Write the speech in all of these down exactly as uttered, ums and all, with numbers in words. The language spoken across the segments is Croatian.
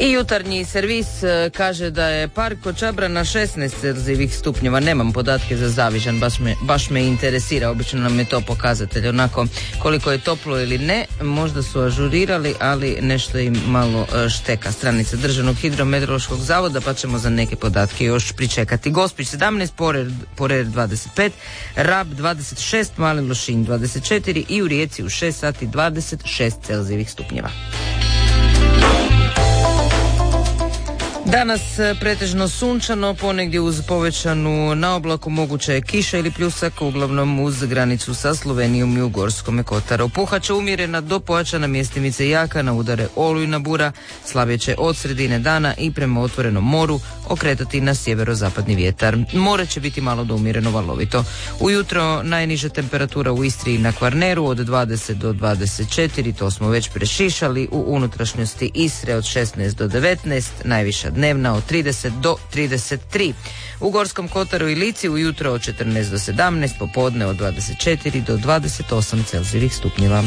I jutarnji servis kaže da je park kod Čabra na šesnaest celzijevih stupnjeva. Nemam podatke za Zavižan, baš me, baš me interesira. Obično nam je to pokazatelj onako koliko je toplo ili ne. Možda su ažurirali, ali nešto im malo šteka. Stranica Državnog hidrometeorološkog zavoda, pa ćemo za neke podatke još pričekati. Gospić sedamnaest, Porer, Porer dvadeset pet, Rab dvadeset šest, Mali Lošinj dvadeset četiri i u Rijeci u šest sati dvadeset šest celzijevih stupnjeva. Danas pretežno sunčano, ponegdje uz povećanu naoblaku, moguća je kiša ili pljusak, uglavnom uz granicu sa Slovenijom i u Gorskome Kotaru. Puhaće umjerena do pojačana, mjestimice jaka, na udare olujna bura, slabije će od sredine dana i prema otvorenom moru okretati na sjeverozapadni vjetar. More će biti malo do umjereno valovito. Ujutro najniža temperatura u Istri i na Kvarneru od dvadeset do dvadeset četiri, to smo već prešišali. U unutrašnjosti Istre od šesnaest do devetnaest, najviša dnevna od trideset do trideset tri. U Gorskom Kotaru i Lici ujutro od četrnaest do sedamnaest, popodne od dvadeset četiri do dvadeset osam celzijevih stupnjeva.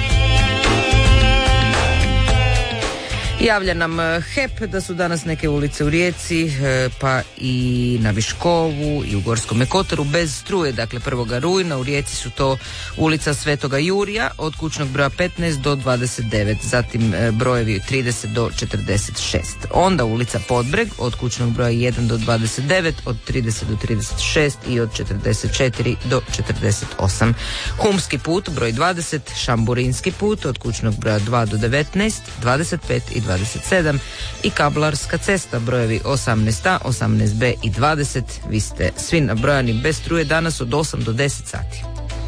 Javlja nam H E P da su danas neke ulice u Rijeci, pa i na Viškovu i u Gorskome Kotaru bez struje. Dakle, prvoga rujna u Rijeci su to ulica Svetoga Jurija od kućnog broja petnaest do dvadeset devet, zatim brojevi od trideset do četrdeset šest. Onda ulica Podbreg od kućnog broja jedan do dvadeset devet, od trideset do trideset šest i od četrdeset četiri do četrdeset osam. Humski put broj dvadeset, Šamburinski put od kućnog broja dva do devetnaest, dvadeset pet i dvadeset sedam i Kablarska cesta brojevi osamnaest A, osamnaest B i dvadeset. Vi ste svi nabrojani bez struje danas od osam do deset sati.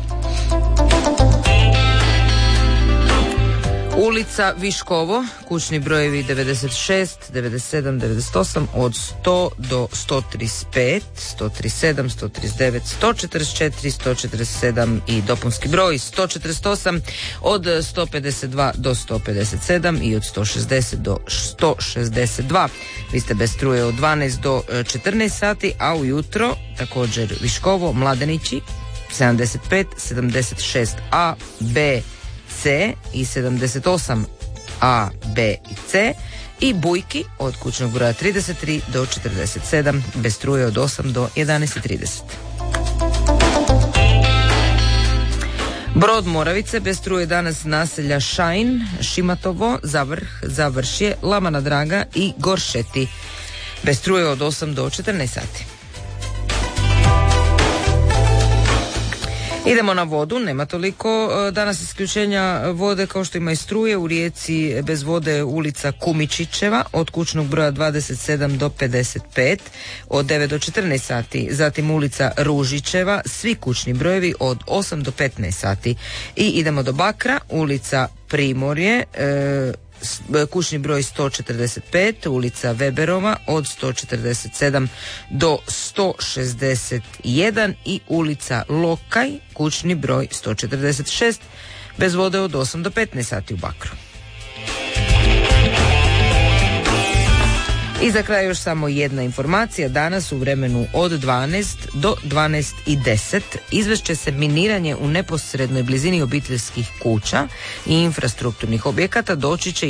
Ulica Viškovo, kućni brojevi devedeset šest, devedeset sedam, devedeset osam, od sto do sto trideset pet, sto trideset sedam, sto trideset devet, sto četrdeset četiri, sto četrdeset sedam i dopunski broj sto četrdeset osam, od sto pedeset dva do sto pedeset sedam i od sto šezdeset do sto šezdeset dva. Vi ste bez struje od dvanaest do četrnaest sati, a ujutro također Viškovo, Mladenići, sedamdeset pet, sedamdeset šest A, B, C i sedamdeset osam A, B i C i Bujki od kućnog broja trideset tri do četrdeset sedam, bez struje od osam do jedanaest i trideset. Brod Moravice, bez struje danas naselja Šajn, Šimatovo, Zavrh, Završje, Lamana Draga i Goršeti, bez struje od osam do četrnaest sati. Idemo na vodu, nema toliko danas isključenja vode kao što ima i struje. U Rijeci bez vode ulica Kumičićeva od kućnog broja dvadeset sedam do pedeset pet, od devet do četrnaest sati. Zatim ulica Ružićeva, svi kućni brojevi od osam do petnaest sati. I idemo do Bakra, ulica Primorje, e, kućni broj sto četrdeset pet, ulica Weberova od sto četrdeset sedam do sto šezdeset jedan i ulica Lokaj, kućni broj sto četrdeset šest, bez vode od osam do petnaest sati u Bakru. I za kraj još samo jedna informacija. Danas u vremenu od dvanaest do dvanaest i deset izvešće se miniranje u neposrednoj blizini obiteljskih kuća i infrastrukturnih objekata. Doći će